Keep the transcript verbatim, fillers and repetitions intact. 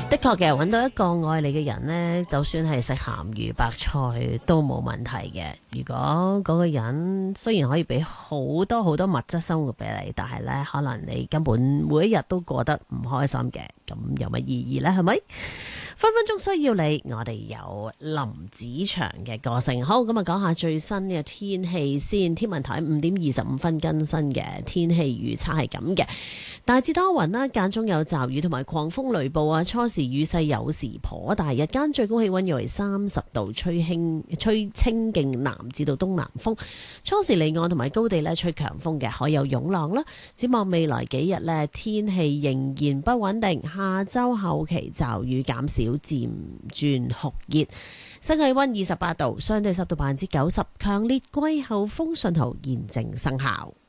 的確嘅，揾到一個愛你嘅人呢，就算係食鹹魚白菜都冇問題嘅。如果嗰個人雖然可以俾好多好多物質生活俾你，但係呢，可能你根本每一日都過得唔開心嘅，咁有乜意義呢？係咪？分分鐘需要你，我哋有林子祥嘅歌聲。好，咁啊講下最新嘅天氣先。天文台五點二十五分更新嘅天氣預測係咁嘅，大致多雲啦，間中有驟雨同埋狂風雷暴啊。初時雨勢有時頗大，日間最高氣溫約為三十度，吹輕吹清勁南至到東南風。初時離岸同埋高地咧吹強風嘅，海有湧浪啦。展望未來幾日咧，天氣仍然不穩定，下周後期驟雨減少，漸轉酷熱。室氣溫二十八度，相對濕度百分之九十，強烈季候風信號現正生效。